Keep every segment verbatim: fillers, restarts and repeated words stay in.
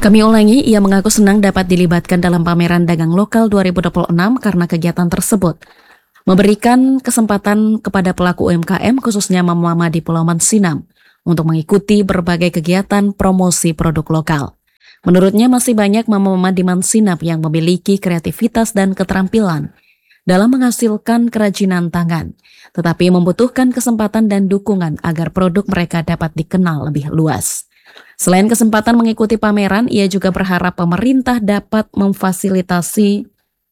Kami ulangi, ia mengaku senang dapat dilibatkan dalam pameran dagang lokal dua ribu dua puluh enam karena kegiatan tersebut memberikan kesempatan kepada pelaku U M K M khususnya mama-mama di Pulau Mansinam untuk mengikuti berbagai kegiatan promosi produk lokal. Menurutnya masih banyak mama-mama di Mansinam yang memiliki kreativitas dan keterampilan dalam menghasilkan kerajinan tangan, tetapi membutuhkan kesempatan dan dukungan agar produk mereka dapat dikenal lebih luas. Selain kesempatan mengikuti pameran, ia juga berharap pemerintah dapat memfasilitasi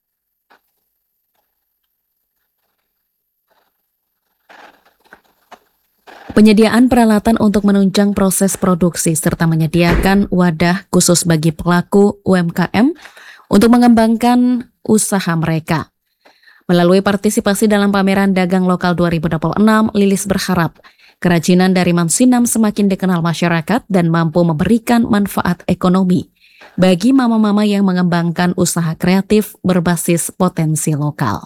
penyediaan peralatan untuk menunjang proses produksi serta menyediakan wadah khusus bagi pelaku U M K M untuk mengembangkan usaha mereka. Melalui partisipasi dalam pameran dagang lokal dua ribu dua puluh enam, Lilis berharap kerajinan dari Mansinam semakin dikenal masyarakat dan mampu memberikan manfaat ekonomi bagi mama-mama yang mengembangkan usaha kreatif berbasis potensi lokal.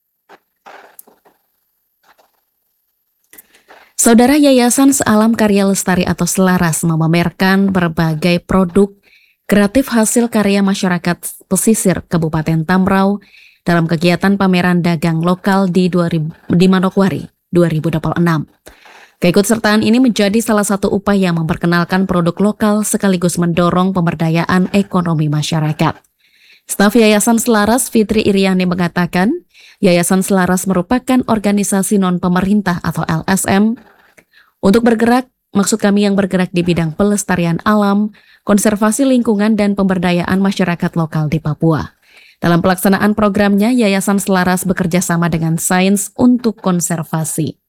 Saudara, Yayasan Sealam Karya Lestari atau Selaras memamerkan berbagai produk kreatif hasil karya masyarakat pesisir Kabupaten Tambrau dalam kegiatan pameran dagang lokal di, dua ribu, di Manokwari dua ribu dua puluh enam. Keikutsertaan ini menjadi salah satu upaya memperkenalkan produk lokal sekaligus mendorong pemberdayaan ekonomi masyarakat. Staf Yayasan Selaras Fitri Iriani mengatakan, Yayasan Selaras merupakan organisasi non-pemerintah atau L S M untuk bergerak, maksud kami yang bergerak di bidang pelestarian alam, konservasi lingkungan dan pemberdayaan masyarakat lokal di Papua. Dalam pelaksanaan programnya, Yayasan Selaras bekerja sama dengan Sains untuk Konservasi.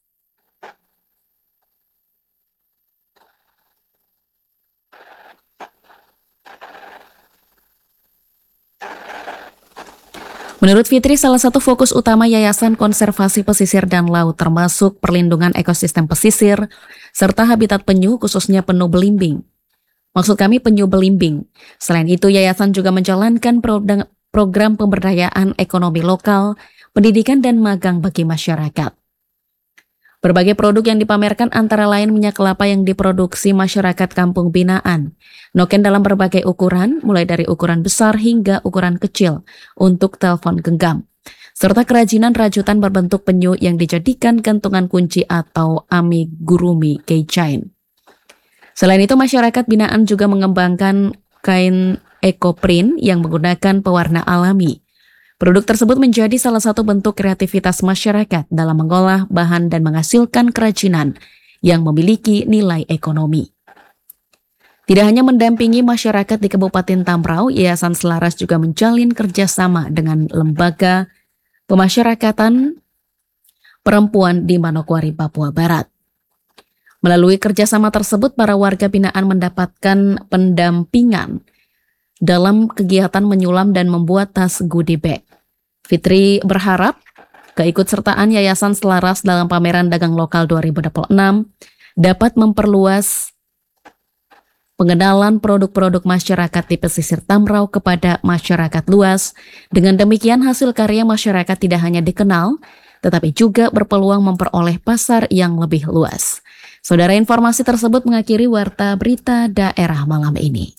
Menurut Fitri, salah satu fokus utama Yayasan Konservasi Pesisir dan Laut termasuk perlindungan ekosistem pesisir serta habitat penyu khususnya penyu belimbing. Maksud kami penyu belimbing. Selain itu, Yayasan juga menjalankan program pemberdayaan ekonomi lokal, pendidikan dan magang bagi masyarakat. Berbagai produk yang dipamerkan antara lain minyak kelapa yang diproduksi masyarakat Kampung Binaan, noken dalam berbagai ukuran, mulai dari ukuran besar hingga ukuran kecil untuk telepon genggam, serta kerajinan rajutan berbentuk penyu yang dijadikan gantungan kunci atau amigurumi keychain. Selain itu, masyarakat Binaan juga mengembangkan kain ekoprint yang menggunakan pewarna alami. Produk tersebut menjadi salah satu bentuk kreativitas masyarakat dalam mengolah bahan dan menghasilkan kerajinan yang memiliki nilai ekonomi. Tidak hanya mendampingi masyarakat di Kabupaten Tambrau, Yayasan Selaras juga menjalin kerjasama dengan lembaga pemasyarakatan perempuan di Manokwari, Papua Barat. Melalui kerjasama tersebut, para warga binaan mendapatkan pendampingan dalam kegiatan menyulam dan membuat tas goodie bag. Fitri berharap keikutsertaan Yayasan Selaras dalam pameran dagang lokal dua ribu dua puluh enam dapat memperluas pengenalan produk-produk masyarakat di pesisir Tambrau kepada masyarakat luas. Dengan demikian, hasil karya masyarakat tidak hanya dikenal, tetapi juga berpeluang memperoleh pasar yang lebih luas. Saudara, informasi tersebut mengakhiri Warta Berita Daerah malam ini.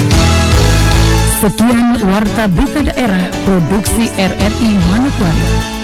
Sekian Warta Berita Daerah Produksi R R I Manokwari.